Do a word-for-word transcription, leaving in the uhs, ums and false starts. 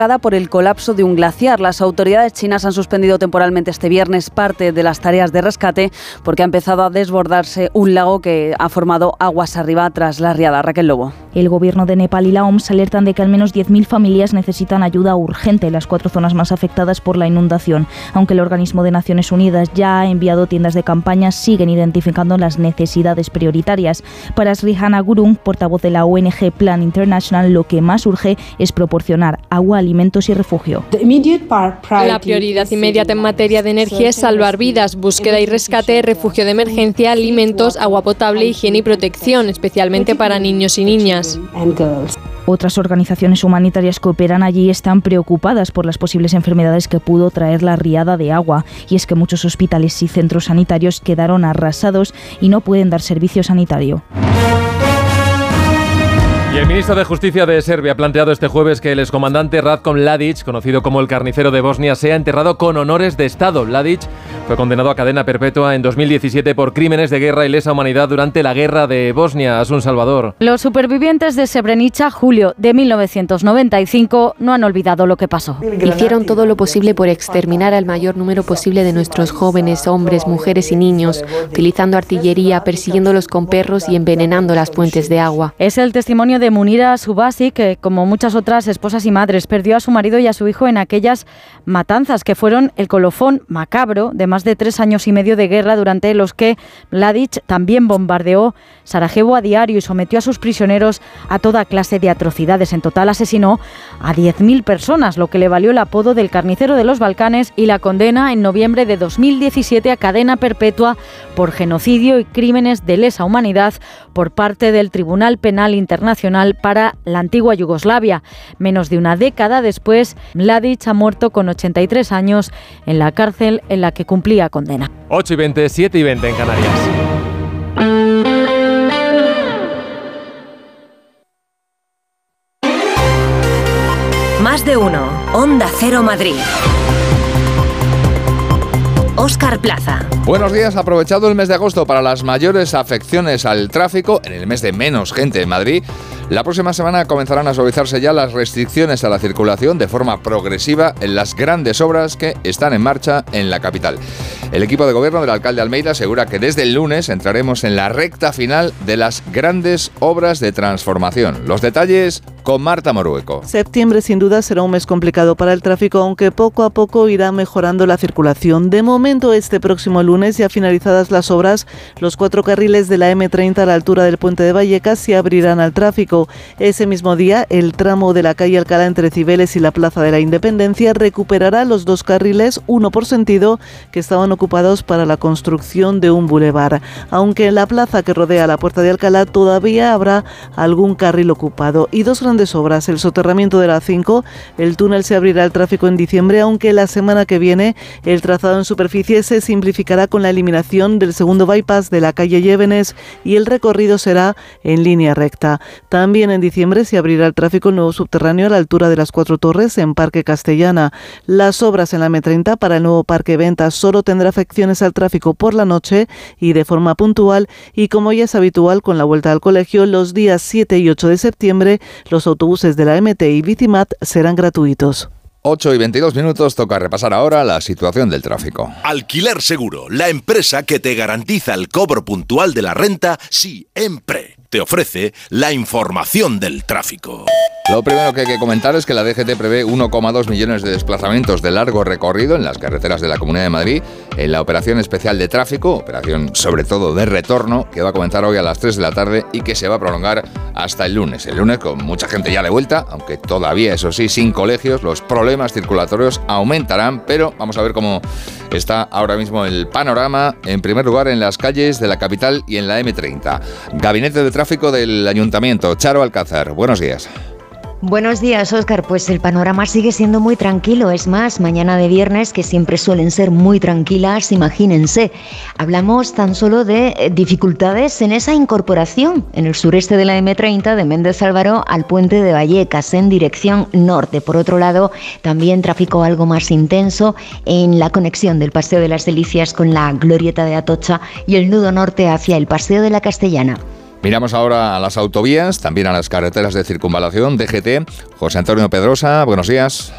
por el colapso de un glaciar. Las autoridades chinas han suspendido temporalmente este viernes parte de las tareas de rescate porque ha empezado a desbordarse un lago que ha formado aguas arriba tras la riada. Raquel Lobo. El gobierno de Nepal y la O M S alertan de que al menos diez mil familias necesitan ayuda urgente en las cuatro zonas más afectadas por la inundación. Aunque el organismo de Naciones Unidas ya ha enviado tiendas de campaña, siguen identificando las necesidades prioritarias. Para Srihana Gurung, portavoz de la O N G Plan International, lo que más urge es proporcionar agua, alimentos y refugio. La prioridad inmediata en materia de energía es salvar vidas, búsqueda y rescate, refugio de emergencia, alimentos, agua potable, higiene y protección, especialmente para niños y niñas. Otras organizaciones humanitarias que operan allí están preocupadas por las posibles enfermedades que pudo traer la riada de agua. Y es que muchos hospitales y centros sanitarios quedaron arrasados y no pueden dar servicio sanitario. Y el ministro de Justicia de Serbia ha planteado este jueves que el excomandante Ratko Mladic, conocido como el carnicero de Bosnia, sea enterrado con honores de Estado. Mladic fue condenado a cadena perpetua en dos mil diecisiete por crímenes de guerra y lesa humanidad durante la guerra de Bosnia. Asun Salvador. Los supervivientes de Srebrenica, julio de mil novecientos noventa y cinco, no han olvidado lo que pasó. Hicieron todo lo posible por exterminar al mayor número posible de nuestros jóvenes, hombres, mujeres y niños, utilizando artillería, persiguiéndolos con perros y envenenando las fuentes de agua. Es el testimonio de Munira Subasi, que como muchas otras esposas y madres perdió a su marido y a su hijo en aquellas matanzas que fueron el colofón macabro de más de tres años y medio de guerra, durante los que Mladic también bombardeó Sarajevo a diario y sometió a sus prisioneros a toda clase de atrocidades. En total asesinó a diez mil personas, lo que le valió el apodo del carnicero de los Balcanes y la condena en noviembre de dos mil diecisiete a cadena perpetua por genocidio y crímenes de lesa humanidad por parte del Tribunal Penal Internacional para la antigua Yugoslavia. Menos de una década después, Mladic ha muerto con ochenta y tres años en la cárcel en la que cumplía condena. ocho y veinte, siete y veinte en Canarias. Más de uno. Onda Cero Madrid. Óscar Plaza. Buenos días. Aprovechado el mes de agosto para las mayores afecciones al tráfico, en el mes de menos gente en Madrid, la próxima semana comenzarán a suavizarse ya las restricciones a la circulación de forma progresiva en las grandes obras que están en marcha en la capital. El equipo de gobierno del alcalde Almeida asegura que desde el lunes entraremos en la recta final de las grandes obras de transformación. Los detalles con Marta Morueco. Septiembre sin duda será un mes complicado para el tráfico, aunque poco a poco irá mejorando la circulación. De momento, este próximo lunes, ya finalizadas las obras, los cuatro carriles de la eme treinta a la altura del puente de Vallecas se abrirán al tráfico. Ese mismo día, el tramo de la calle Alcalá entre Cibeles y la Plaza de la Independencia recuperará los dos carriles, uno por sentido, que estaban ocupados para la construcción de un bulevar. Aunque en la plaza que rodea la Puerta de Alcalá todavía habrá algún carril ocupado. Y dos grandes obras, el soterramiento de la A cinco, el túnel se abrirá al tráfico en diciembre, aunque la semana que viene el trazado en superficie se simplificará con la eliminación del segundo bypass de la calle Llévenes y el recorrido será en línea recta. También También en diciembre se abrirá el tráfico nuevo subterráneo a la altura de las Cuatro Torres en Parque Castellana. Las obras en la eme treinta para el nuevo Parque Ventas solo tendrá afecciones al tráfico por la noche y de forma puntual, y como ya es habitual con la vuelta al colegio, los días siete y ocho de septiembre los autobuses de la eme te y Bicimat serán gratuitos. ocho y veintidós minutos, toca repasar ahora la situación del tráfico. Alquiler Seguro, la empresa que te garantiza el cobro puntual de la renta siempre. Te ofrece la información del tráfico. Lo primero que hay que comentar es que la D G T prevé uno coma dos millones de desplazamientos de largo recorrido en las carreteras de la Comunidad de Madrid en la operación especial de tráfico, operación sobre todo de retorno, que va a comenzar hoy a las tres de la tarde y que se va a prolongar hasta el lunes. El lunes, con mucha gente ya de vuelta, aunque todavía, eso sí, sin colegios, los problemas circulatorios aumentarán, pero vamos a ver cómo está ahora mismo el panorama. En primer lugar, en las calles de la capital y en la eme treinta. Gabinete de Tráfico del Ayuntamiento, Charo Alcázar, buenos días. Buenos días, Óscar. Pues el panorama sigue siendo muy tranquilo. Es más, mañana de viernes, que siempre suelen ser muy tranquilas, imagínense. Hablamos tan solo de dificultades en esa incorporación en el sureste de la eme treinta, de Méndez Álvaro al puente de Vallecas, en dirección norte. Por otro lado, también tráfico algo más intenso en la conexión del Paseo de las Delicias con la Glorieta de Atocha y el nudo norte hacia el Paseo de la Castellana. Miramos ahora a las autovías, también a las carreteras de circunvalación, D G T. José Antonio Pedrosa, buenos días.